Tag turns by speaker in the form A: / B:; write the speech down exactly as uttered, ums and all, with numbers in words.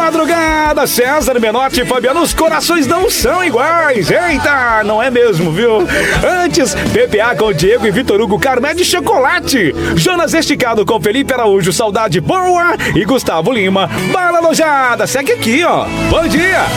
A: madrugada, César Menotti e Fabiano, os corações não são iguais. Eita, não é mesmo, viu? Antes, P P A com Diego e Vitor Hugo, Carmé de chocolate. Jonas Esticado com Felipe Araújo, saudade boa. E Gustavo Lima, bala alojada. Segue aqui, ó. Bom dia.